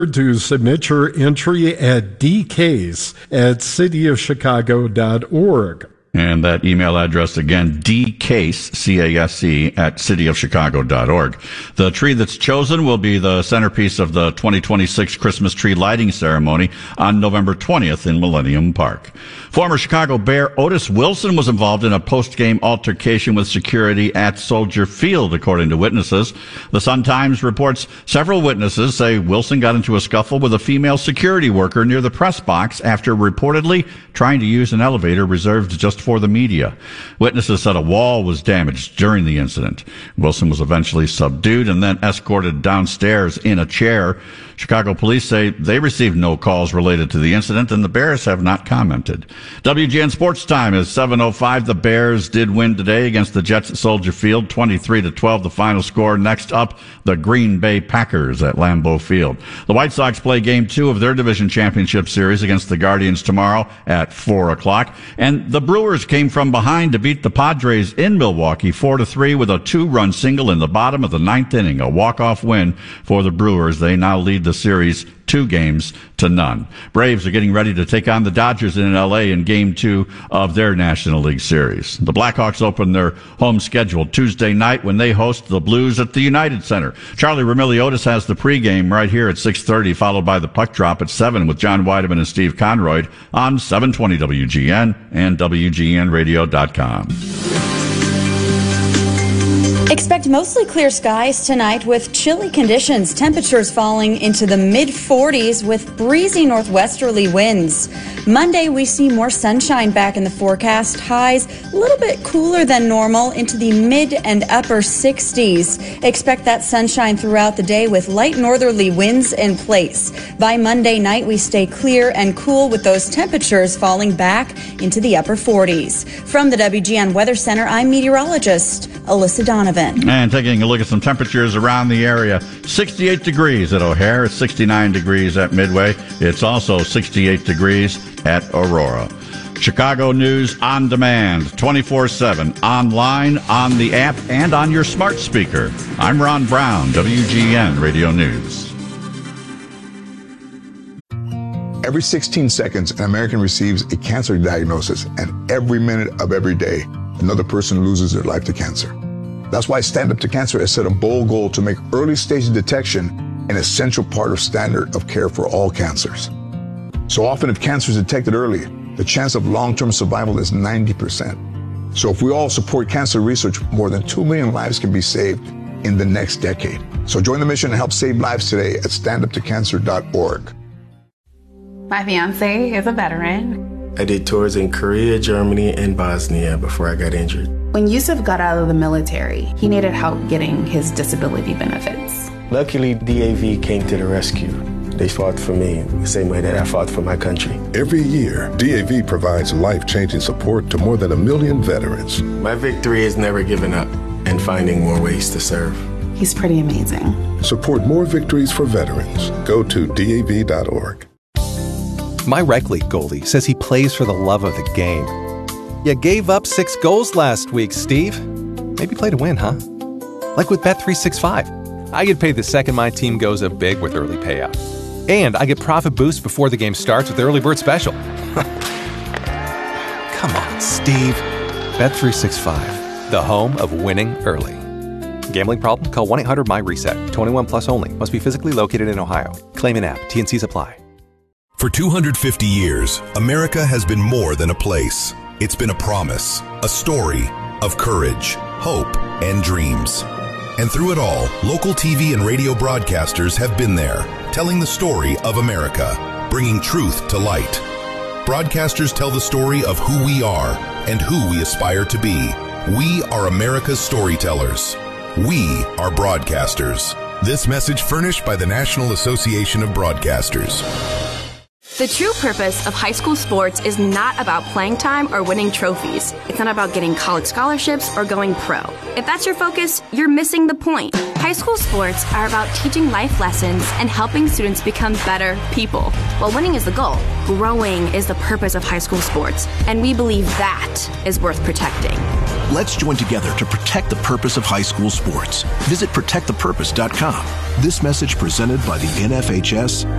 To submit your entry at dcase@cityofchicago.org. And that email address again, dcase, C-A-S-E, at cityofchicago.org. The tree that's chosen will be the centerpiece of the 2026 Christmas tree lighting ceremony on November 20th in Millennium Park. Former Chicago Bear Otis Wilson was involved in a post-game altercation with security at Soldier Field, according to witnesses. The Sun-Times reports several witnesses say Wilson got into a scuffle with a female security worker near the press box after reportedly trying to use an elevator reserved just for the media. Witnesses said a wall was damaged during the incident. Wilson was eventually subdued and then escorted downstairs in a chair. Chicago police say they received no calls related to the incident, and the Bears have not commented. WGN Sports Time is 7:05. The Bears did win today against the Jets at Soldier Field, 23-12, the final score. Next up, the Green Bay Packers at Lambeau Field. The White Sox play Game 2 of their division championship series against the Guardians tomorrow at 4 o'clock. And the Brewers came from behind to beat the Padres in Milwaukee 4-3 with a 2-run single in the bottom of the ninth inning. A walk-off win for the Brewers. They now lead the series 2-0. Braves are getting ready to take on the Dodgers in L.A. in Game 2 of their National League Series. The Blackhawks open their home schedule Tuesday night when they host the Blues at the United Center. Charlie Roumeliotis has the pregame right here at 6:30, followed by the puck drop at 7 with John Weideman and Steve Conroy on 720 WGN and WGNradio.com. Expect mostly clear skies tonight with chilly conditions, temperatures falling into the mid-40s with breezy northwesterly winds. Monday, we see more sunshine back in the forecast. Highs a little bit cooler than normal into the mid and upper 60s. Expect that sunshine throughout the day with light northerly winds in place. By Monday night, we stay clear and cool with those temperatures falling back into the upper 40s. From the WGN Weather Center, I'm meteorologist Alyssa Donovan. And taking a look at some temperatures around the area, 68 degrees at O'Hare, 69 degrees at Midway. It's also 68 degrees at Aurora. Chicago News on demand, 24/7, online, on the app, and on your smart speaker. I'm Ron Brown, WGN Radio News. Every 16 seconds, an American receives a cancer diagnosis, and every minute of every day, another person loses their life to cancer. That's why Stand Up to Cancer has set a bold goal to make early stage detection an essential part of standard of care for all cancers. So often, if cancer is detected early, the chance of long-term survival is 90%. So if we all support cancer research, more than 2 million lives can be saved in the next decade. So join the mission and help save lives today at standuptocancer.org. My fiance is a veteran. I did tours in Korea, Germany, and Bosnia before I got injured. When Yusuf got out of the military, he needed help getting his disability benefits. Luckily, DAV came to the rescue. They fought for me the same way that I fought for my country. Every year, DAV provides life-changing support to more than 1 million veterans. My victory is never giving up and finding more ways to serve. He's pretty amazing. Support more victories for veterans. Go to DAV.org. My rec league goalie says he plays for the love of the game. You gave up 6 goals last week, Steve. Maybe play to win, huh? Like with Bet365. I get paid the second my team goes up big with early payout. And I get profit boost before the game starts with the early bird special. Come on, Steve. Bet365, the home of winning early. Gambling problem? Call 1-800-MY-RESET. 21 plus only. Must be physically located in Ohio. Claim in app. T&Cs apply. For 250 years, America has been more than a place. It's been a promise, a story of courage, hope, and dreams. And through it all, local TV and radio broadcasters have been there, telling the story of America, bringing truth to light. Broadcasters tell the story of who we are and who we aspire to be. We are America's storytellers. We are broadcasters. This message furnished by the National Association of Broadcasters. The true purpose of high school sports is not about playing time or winning trophies. It's not about getting college scholarships or going pro. If that's your focus, you're missing the point. High school sports are about teaching life lessons and helping students become better people. While winning is the goal, growing is the purpose of high school sports, and we believe that is worth protecting. Let's join together to protect the purpose of high school sports. Visit protectthepurpose.com. This message presented by the NFHS